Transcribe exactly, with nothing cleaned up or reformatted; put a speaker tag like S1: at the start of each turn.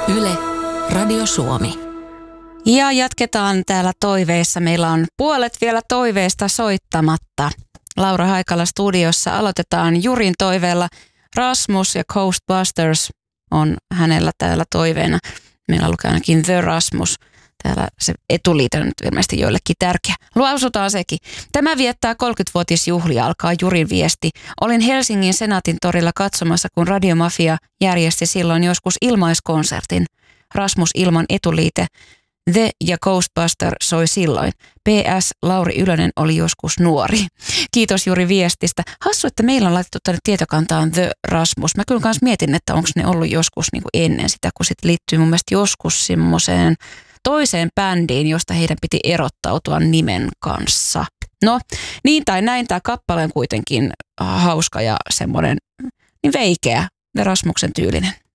S1: Yle, Radio Suomi.
S2: Ja jatketaan täällä toiveissa. Meillä on puolet vielä toiveista soittamatta. Laura Haikala studiossa. Aloitetaan Jurin toiveella. Rasmus ja Ghostbusters on hänellä täällä toiveena. Meillä lukee ainakin The Rasmus. Täällä se etuliite on nyt ilmeisesti joillekin tärkeä. Lausutaan sekin. Tämä viettää kolmekymmenvuotisjuhlia, alkaa Jurin viesti. Olin Helsingin Senaatin torilla katsomassa, kun Radiomafia järjesti silloin joskus ilmaiskonsertin. Rasmus ilman etuliite. The ja Ghostbuster soi silloin. P S. Lauri Ylönen oli joskus nuori. Kiitos Juri viestistä. Hassu, että meillä on laitettu tänne tietokantaan The Rasmus. Mä kyllä kans mietin, että onko ne ollut joskus niin kuin ennen sitä, kun sit liittyy mun mielestä joskus semmoiseen toiseen bändiin, josta heidän piti erottautua nimen kanssa. No, niin tai näin, tämä kappale on kuitenkin hauska ja semmoinen niin veikeä, The Rasmuksen tyylinen.